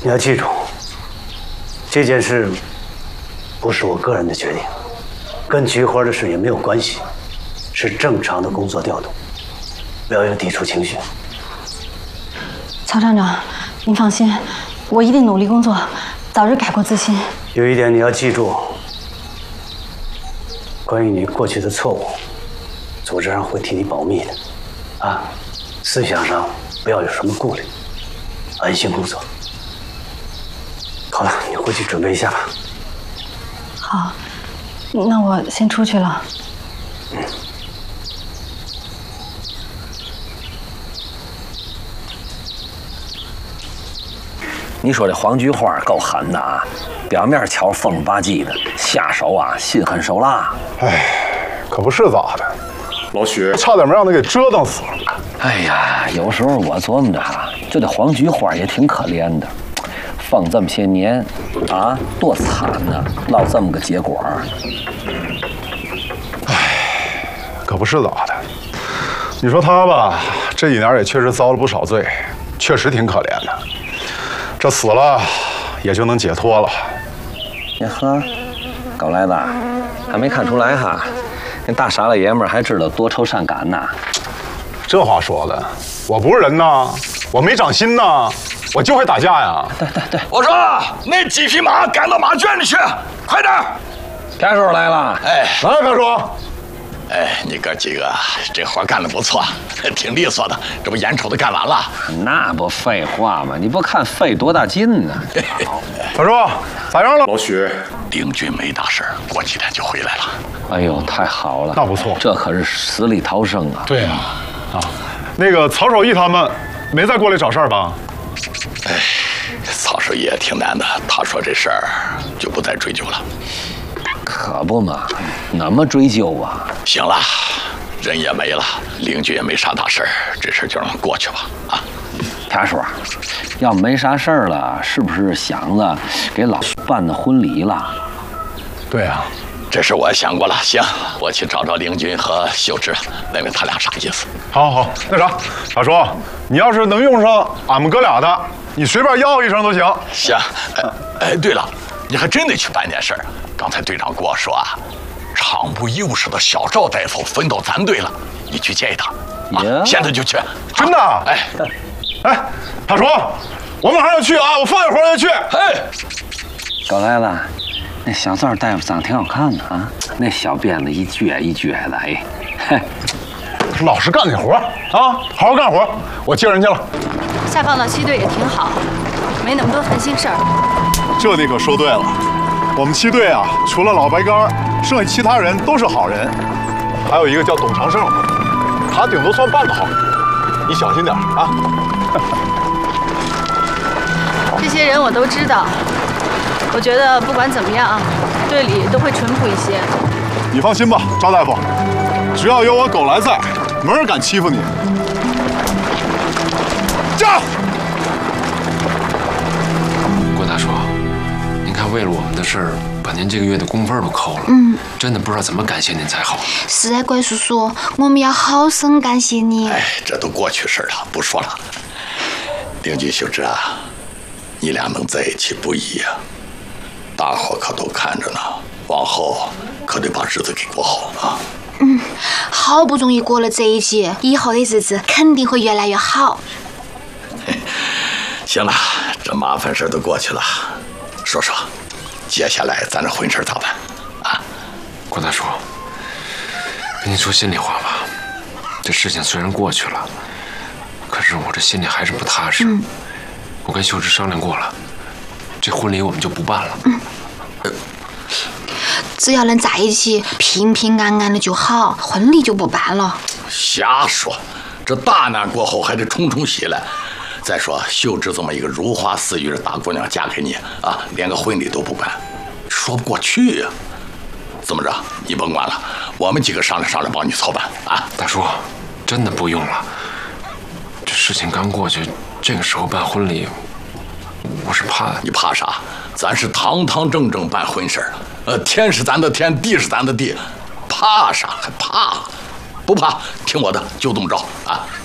你要记住，这件事不是我个人的决定，跟菊花的事也没有关系，是正常的工作调度，不要有抵触情绪。 曹厂长，您放心，我一定努力工作，早日改过自新。 有一点你要记住，关于你过去的错误，组织上会替你保密的，啊，思想上不要有什么顾虑，安心工作。好了，你回去准备一下吧。 好，那我先出去了。 你说这黄菊花够狠的啊，表面瞧疯吧唧的，下手啊心狠手辣。 哎，可不是咋的，老许差点没让他给折腾死了。 哎呀，有时候我琢磨着哈，就这黄菊花也挺可怜的，疯这么些年，啊，多惨呐，落这么个结果。 哎，可不是咋的，你说他吧，这几年也确实遭了不少罪，确实挺可怜的。这死了也就能解脱了。 呀呵，狗来子，还没看出来哈，那大傻老爷们儿还知道多愁善感呢。 这话说的，我不是人呐，我没长心呐，我就会打架呀。 对， 我说那几匹马赶到马圈里去，快点！ 田叔来了， 哎， 来，田叔。 哎，你哥几个这活干得不错，挺利索的，这不眼瞅着干完了。 那不废话吗？你不看费多大劲呢？ 田叔，咋样了？ 老许，丁军没大事，过几天就回来了。 哎呦，太好了， 那不错， 这可是死里逃生啊！ 对呀，啊，那个曹守义他们没再过来找事儿吧？ 哎，曹守义也挺难的，他说这事儿就不再追究了。 可不嘛，怎么追究啊？ 行了，人也没了，邻居也没啥大事儿，这事儿就让它过去吧。啊， 田叔，要没啥事儿了，是不是想着给老办的婚礼了？ 对呀， 这事我也想过了。行，我去找找凌军和秀芝，问问他俩啥意思。 好，那啥，大叔，你要是能用上俺们哥俩的，你随便要一声都行。 行，哎，对了，你还真得去办件事儿。刚才队长跟我说啊，厂部医务室的小赵大夫分到咱队了，你去见他啊，现在就去。 真的？哎，大叔，我马上就去啊，我放一会儿就去。 哎， 狗来了，那小赵大夫长挺好看的啊，那小辫子一撅一撅的，哎，嘿， 老实干点活啊，好好干活，我接人去了。 下放到7队也挺好，没那么多烦心事儿。 这你可说对了。我们7队啊，除了老白干，剩下其他人都是好人，还有一个叫董长胜，他顶多算半个好人，你小心点啊。 这些人我都知道，我觉得不管怎么样，队里都会淳朴一些。 你放心吧，赵大夫，只要有我狗来在，没人敢欺负你。驾！ 郭大叔，您看为了我们的事儿，把您这个月的工分都扣了，真的不知道怎么感谢您才好。 是啊，怪叔叔，我们要好生感谢你。 哎，这都过去事了，不说了。凌军、秀芝啊，你俩能在一起不易呀，大伙可都看着呢，往后可得把日子给过好啊。 好不容易过了这一劫，以后的日子肯定会越来越好。 行了，这麻烦事都过去了，说说，接下来咱这婚事咋办啊？ 郭大叔，跟您说心里话吧，这事情虽然过去了，可是我这心里还是不踏实。我跟秀芝商量过了，这婚礼我们就不办了。 只要能在一起，平平安安的就好，婚礼就不办了。 瞎说，这大难过后还得冲冲喜来。再说，秀芝这么一个如花似玉的大姑娘嫁给你啊，连个婚礼都不办，说不过去呀。这么着，你甭管了，我们几个商量商量，帮你操办啊。 大叔，真的不用了。这事情刚过去，这个时候办婚礼，我是怕。 你怕啥？咱是堂堂正正办婚事天是咱的天，地是咱的地，怕啥还怕？不怕，听我的，就这么着啊。